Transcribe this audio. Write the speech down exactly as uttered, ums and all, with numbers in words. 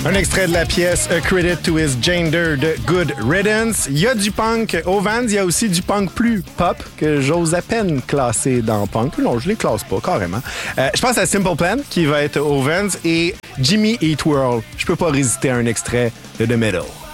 Un extrait de la pièce A Credit to His Gender de Good Riddance. Il y a du punk au Vans, il y a aussi du punk plus pop que j'ose à peine classer dans punk. Non, je les classe pas, carrément. Euh, je pense à Simple Plan qui va être au Vans et Jimmy Eat World. Je peux pas résister à un extrait de The Middle.